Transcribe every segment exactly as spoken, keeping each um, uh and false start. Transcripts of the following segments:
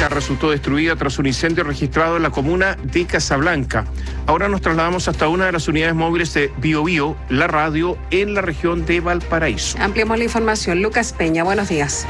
Blanca resultó destruida tras un incendio registrado en la comuna de Casablanca. Ahora nos trasladamos hasta una de las unidades móviles de Biobío, la radio, en la región de Valparaíso. Ampliamos la información. Lucas Peña, buenos días.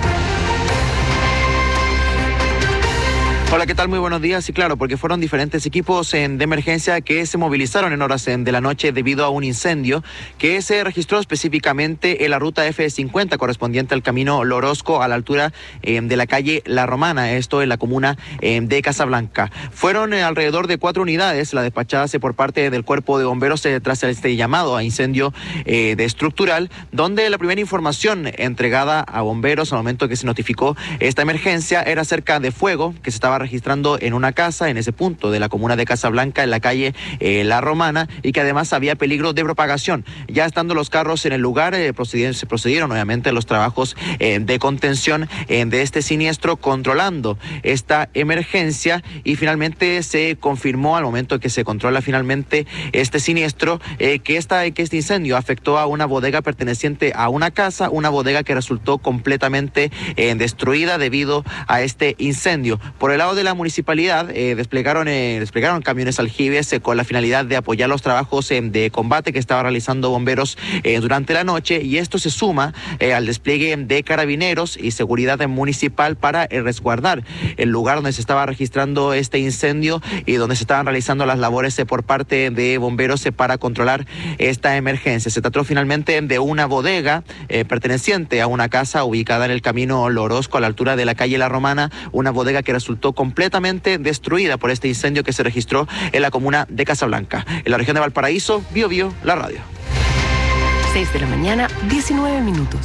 Hola, ¿qué tal? Muy buenos días. Y claro, porque fueron diferentes equipos en, de emergencia que se movilizaron en horas en, de la noche debido a un incendio que se registró específicamente en la ruta F cincuenta correspondiente al camino Lorosco a la altura eh, de la calle La Romana, esto en la comuna eh, de Casablanca. Fueron eh, alrededor de cuatro unidades las despachadas eh, por parte del cuerpo de bomberos eh, tras este llamado a incendio eh, de estructural, donde la primera información entregada a bomberos al momento que se notificó esta emergencia era acerca de fuego que se estaba registrando en una casa en ese punto de la comuna de Casablanca, en la calle eh, La Romana, y que además había peligro de propagación. Ya estando los carros en el lugar, eh, procedieron, se procedieron obviamente los trabajos eh, de contención eh, de este siniestro, controlando esta emergencia, y finalmente se confirmó al momento que se controla finalmente este siniestro eh, que, esta, que este incendio afectó a una bodega perteneciente a una casa, una bodega que resultó completamente eh, destruida debido a este incendio. Por el lado de la municipalidad eh, desplegaron eh, desplegaron camiones aljibes eh, con la finalidad de apoyar los trabajos eh, de combate que estaban realizando bomberos eh, durante la noche, y esto se suma eh, al despliegue de carabineros y seguridad municipal para eh, resguardar el lugar donde se estaba registrando este incendio y donde se estaban realizando las labores eh, por parte de bomberos eh, para controlar esta emergencia. Se trató finalmente de una bodega eh, perteneciente a una casa ubicada en el camino Lorosco a la altura de la calle La Romana, una bodega que resultó completamente destruida por este incendio que se registró en la comuna de Casablanca. En la región de Valparaíso, Biobío, la radio. seis de la mañana, diecinueve minutos.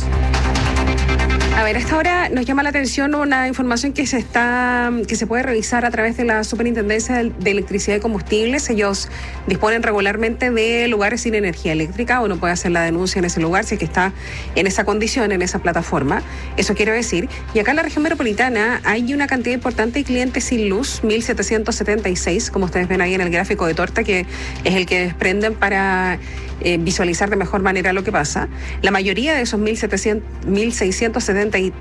A ver, a esta hora nos llama la atención una información que se está, que se puede revisar a través de la Superintendencia de Electricidad y Combustibles. Ellos disponen regularmente de lugares sin energía eléctrica. Uno puede hacer la denuncia en ese lugar si es que está en esa condición, en esa plataforma. Eso quiero decir. Y acá en la región metropolitana hay una cantidad importante de clientes sin luz, mil setecientos setenta y seis, como ustedes ven ahí en el gráfico de torta, que es el que desprenden para eh, visualizar de mejor manera lo que pasa. La mayoría de esos mil seiscientos setenta y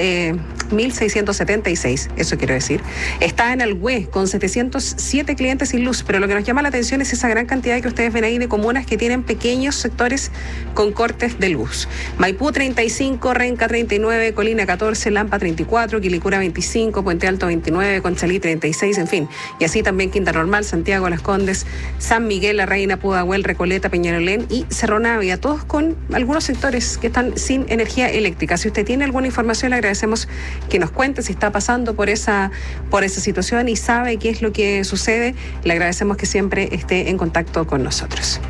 seis, eso quiero decir, está en Alhué con setecientos siete clientes sin luz, pero lo que nos llama la atención es esa gran cantidad que ustedes ven ahí de comunas que tienen pequeños sectores con cortes de luz. Maipú treinta y cinco, Renca treinta y nueve, Colina catorce, Lampa treinta y cuatro, Quilicura veinticinco, Puente Alto veintinueve, Conchalí treinta y seis, en fin, y así también Quinta Normal, Santiago, Las Condes, San Miguel, La Reina, Pudahuel, Recoleta, Peñalolén y Cerro Navia, todos con algunos sectores que están sin energía eléctrica. Si usted tiene alguna información, le agradecemos que nos cuente si está pasando por esa, por esa situación y sabe qué es lo que sucede. Le agradecemos que siempre esté en contacto con nosotros.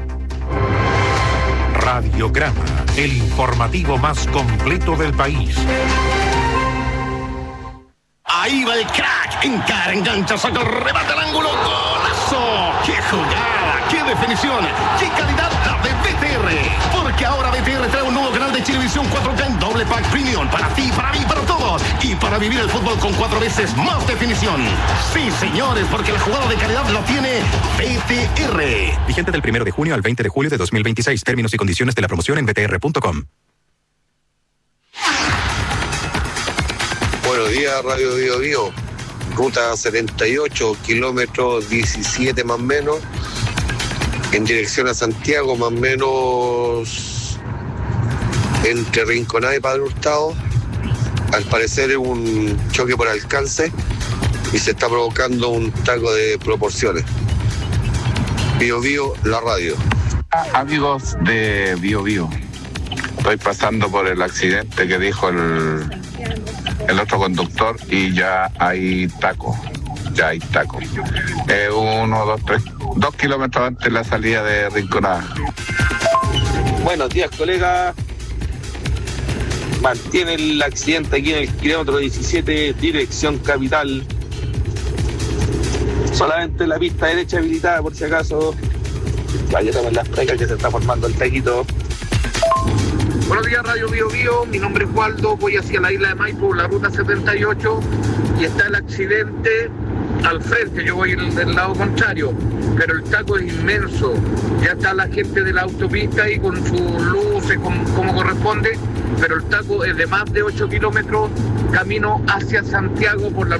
Radiograma, el informativo más completo del país. Ahí va el crack, encara, engancha, saca el remate al ángulo, golazo. ¡Qué jugada! ¡Qué definición! ¡Qué calidad la de B T R! Porque ahora B T R trae un nuevo canal de Chilevisión cuatro K en doble pack premium para ti, para mí, para todos, y para vivir el fútbol con cuatro veces más definición. Sí, señores, porque la jugada de calidad la tiene B T R. Vigente del primero de junio al veinte de julio de dos mil veintiséis. Términos y condiciones de la promoción en b t r punto com. Buenos días, Radio Bio Bio. Ruta setenta y ocho, kilómetros diecisiete más o menos, en dirección a Santiago, más o menos entre Rinconada y Padre Hurtado. Al parecer es un choque por alcance y se está provocando un taco de proporciones. Bio Bio, la radio. Amigos de Bio Bio, estoy pasando por el accidente que dijo el, el otro conductor y ya hay taco, ya hay taco. Eh, uno, dos, tres, dos kilómetros antes de la salida de Rinconada. Buenos días, colega. Mantiene el accidente aquí en el kilómetro diecisiete, dirección capital. Solamente la pista derecha habilitada, por si acaso. Vaya, tomen las precas que se está formando el taquito. Buenos días, Radio Bio Bio. Mi nombre es Waldo. Voy hacia la isla de Maipo, la ruta setenta y ocho. Y está el accidente al frente. Yo voy del lado contrario. Pero el taco es inmenso. Ya está la gente de la autopista ahí con sus luces, como, como corresponde. Pero el taco es de más de ocho kilómetros camino hacia Santiago por la